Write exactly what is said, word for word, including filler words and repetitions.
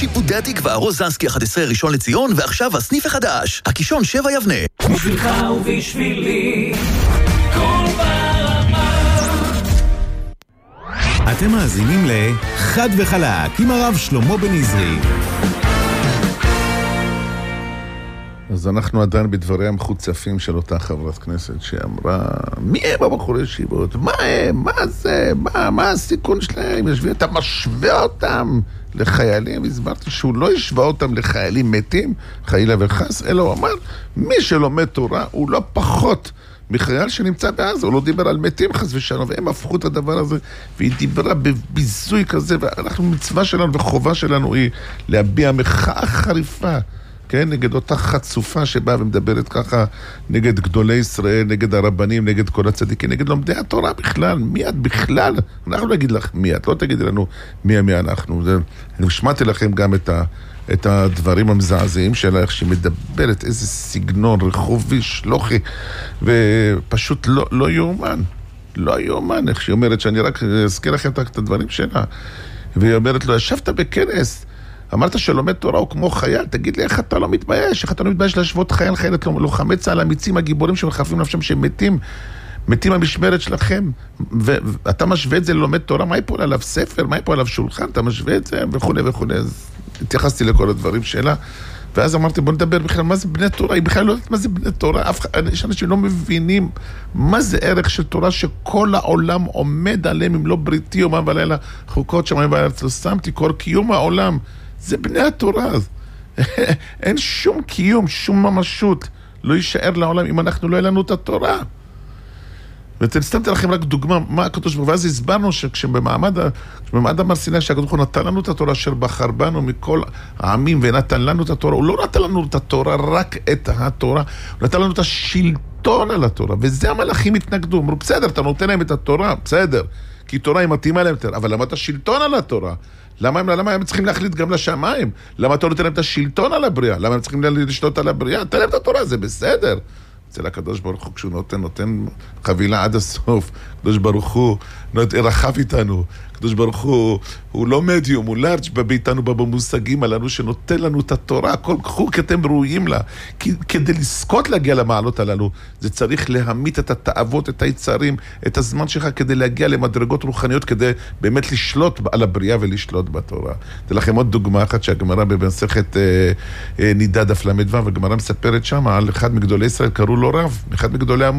שיפודי התקווה, רוזנסקי אחת עשרה ראשון לציון, ועכשיו הסניף החדש, הקישון שבע יבנה. בשבילך ובשבילי, כל ברמה. אתם מאזינים לחד וחלק עם הרב שלמה בן עזרי. אז אנחנו עדיין בדבריה המחוצפים של אותה חברת כנסת שאמרה, מי הם הבחורי ישיבות? מה הם? מה זה? מה, מה הסיכון שלהם? יושבים, אתה משווה אותם לחיילים? הסברתי שהוא לא ישווה אותם לחיילים מתים, חיילה וחס, אלא הוא אמר, מי שלומד תורה הוא לא פחות מחייל שנמצא בעזה, הוא לא דיבר על מתים חס ושלום, והם הפכו את הדבר הזה, והיא דיברה בביזוי כזה, ואנחנו, מצווה שלנו וחובה שלנו היא להביע מחאה חריפה, כן, נגד אותה חצופה שבאה ומדברת ככה נגד גדולי ישראל, נגד הרבנים, נגד כל הצדיקים, נגד לומדי התורה בכלל. מי את בכלל? אנחנו נגיד לך מי את, לא תגידי לנו מי מי אנחנו. זה, אני שמעתי לכם גם את, ה, את הדברים המזעזעים שלה, איך שהיא מדברת, איזה סגנון רחובי, שלוחי, ופשוט לא, לא יאומן. לא יאומן, איך שהיא אומרת, שאני רק אזכיר לכם את הדברים שלה. והיא אומרת לו, ישבת בכנס, אמרת שלומד תורה הוא כמו חייל, תגיד לי איך אתה לא מתבייש, איך אתה לא מתבייש להשוות חייל חיילת לוחמי צה"ל האמיצים הגיבורים שמחרפים נפשם שמתים, מתים המשמרת שלכם, ואתה משווה את זה ללומד תורה, מה יפול עליו ספר, מה יפול עליו שולחן, אתה משווה את זה וכו' וכו'. אז התייחסתי לכל הדברים שלה, ואז אמרתי בוא נדבר בכלל מה זה בני תורה, היא בכלל לא יודעת מה זה בני תורה, יש אנשים לא מבינים מה זה ערך של תורה שכל העולם עומד עליהם, אם לא בריתי יומם ולילה חוקות שמיים בארץ, לא שמתי כל קיום העולם זה בני התורה. אין שום קיום, שום ממשות לא יישאר לעולם אם אנחנו לא העלינו את התורה. ותסתמתי לכם רק דוגמה מה הקדוש ברוך הוא, ואז הסברנו שכשבמעמד הר סיני שהקדוש ברוך הוא נתן לנו את התורה אשר בחר בנו מכל העמים ונתן לנו את התורה, הוא לא נתן לנו את התורה רק את התורה, הוא נתן לנו את השלטון על התורה, וזה המלאכים התנגדו, אמרו בסדר אתה נותן להם את התורה, בסדר, כי תורה היא מתאימה להם, אבל למה את השלטון על התורה? למה הם, למה הם צריכים להחליט גם לשמיים? למה אתה נותן להם את השלטון על הבריאה? למה הם צריכים לשלוט על הבריאה? תן להם את התורה, זה בסדר. אצל הקדוש ברוך הוא, כשהוא נותן, נותן חבילה עד הסוף. הקדוש ברוך הוא רחב איתנו. הקדוש ברוך הוא, הוא לא מדיום, הוא לארג' בביתנו במושגים עלינו, שנותן לנו את התורה. הכל קחו כי אתם ראויים לה. כי, כדי לזכות להגיע למעלות הללו, זה צריך להמית את התאוות, את היצרים, את הזמן שלך, כדי להגיע למדרגות רוחניות, כדי באמת לשלוט על הבריאה ולשלוט בתורה. זה לכם עוד דוגמה אחת שהגמרא במסכת אה, אה, נידה דף למדווה, והגמרא מספרת שם על אחד מגדולי ישראל, קראו לו רב, אחד מגדולי